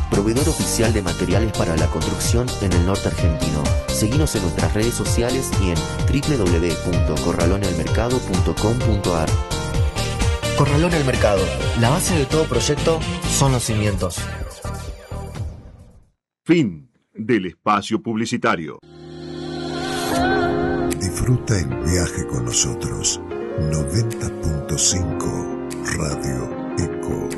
proveedor oficial de materiales para la construcción en el norte argentino. Seguinos en nuestras redes sociales y en www.corralonelmercado.com.ar. Corralón El Mercado. La base de todo proyecto son los cimientos. Fin del espacio publicitario. Disfruta el viaje con nosotros. 90.5 Radio Eco.